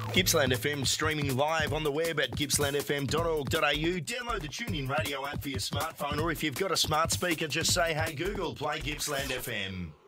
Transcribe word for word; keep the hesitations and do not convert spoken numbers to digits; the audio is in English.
Gippsland F M streaming live on the web at gippsland f m dot org dot a u. Download the TuneIn Radio app for your smartphone, or if you've got a smart speaker, just say, hey Google, play Gippsland F M.